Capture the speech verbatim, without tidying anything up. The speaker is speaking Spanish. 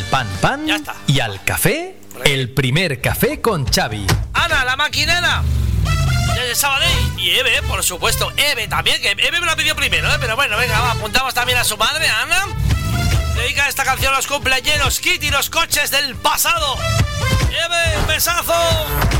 pan pan Ya está. y al café, el primer café con Xavi. Ana, la maquinera de Sabadell. Y Eve, por supuesto. Eve también, que Eve me lo pidió primero, ¿eh? Pero bueno, venga, va, apuntamos también a su madre, Ana. Dedica esta canción a los cumpleaños, Kitty, los coches del pasado. Eve, un besazo.